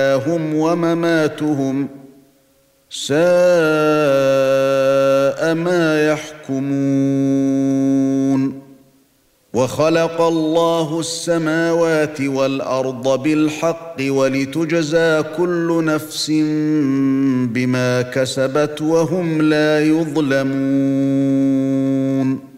محياهم ومماتهم ساء ما يحكمون وخلق الله السماوات والارض بالحق ولتجزى كل نفس بما كسبت وهم لا يظلمون